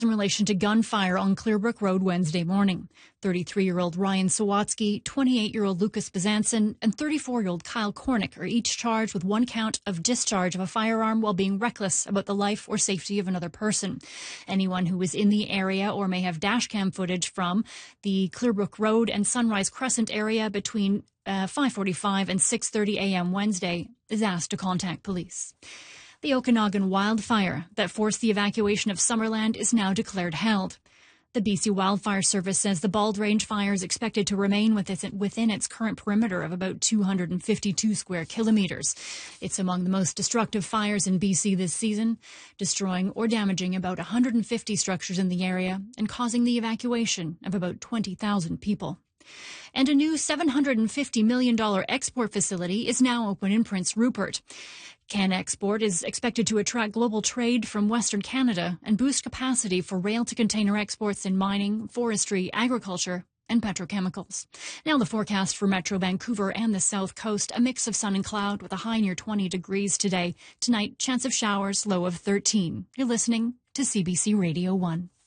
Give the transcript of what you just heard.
in relation to gunfire on Clearbrook Road Wednesday morning. 33-year-old Ryan Sawatsky, 28-year-old Lucas Bezanson, and 34-year-old Kyle Cornick are each charged with one count of discharge of a firearm while being reckless about the life or safety of another person. Anyone who was in the area or may have dashcam footage from the Clearbrook Road and Sunrise Crescent area between 5:45 and 6:30 a.m. Wednesday is asked to contact police. The Okanagan wildfire that forced the evacuation of Summerland is now declared held. The BC Wildfire Service says the Bald Range fire is expected to remain within its current perimeter of about 252 square kilometres. It's among the most destructive fires in BC this season, destroying or damaging about 150 structures in the area and causing the evacuation of about 20,000 people. And a new $750 million export facility is now open in Prince Rupert. CanExport is expected to attract global trade from Western Canada and boost capacity for rail-to-container exports in mining, forestry, agriculture, and petrochemicals. Now the forecast for Metro Vancouver and the South Coast, a mix of sun and cloud with a high near 20 degrees today. Tonight, chance of showers, low of 13. You're listening to CBC Radio 1.